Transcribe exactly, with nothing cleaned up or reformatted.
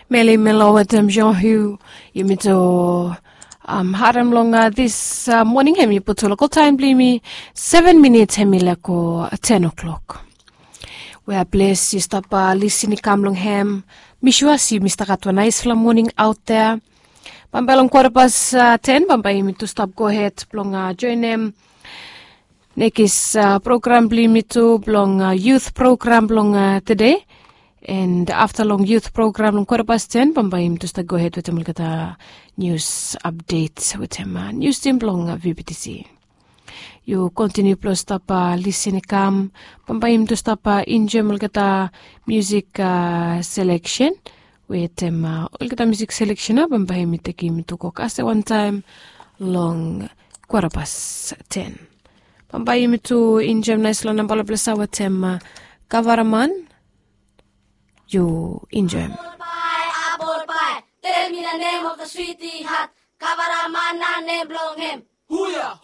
Meli Melowatam Jean-Hu, Yumito um, Haram Longa this uh, morning, Hemi put local time, Blimi, seven minutes, Hemilako, ten o'clock. We are blessed, you stop uh, listening, Kamlong Hem, Mishuasi, Mister Katwana is morning out there. Bambalong quarter past uh, ten, Bambai to stop, go ahead, Blonga, join them. Nekis uh, program Blimitu, Blong uh, youth program, Blonga today. And after long youth program, long quarter past ten, Bambaim to start go ahead with him look at the news updates with him. Uh, news team long uh, V B T C. You continue plus stop uh, listen come. Bambaim to stop uh, enjoy look at the music uh, selection with him. Uh, look at the music selection. Uh, Bambaim take him to cook as one time long quarter past ten. Bambaim to enjoy nice long number of blessa with him. Uh, Kavaraman. You enjoy. Apple pie, apple pie. Tell me the name of the sweetie hat. Kavaraman, name belong him. Hooyah!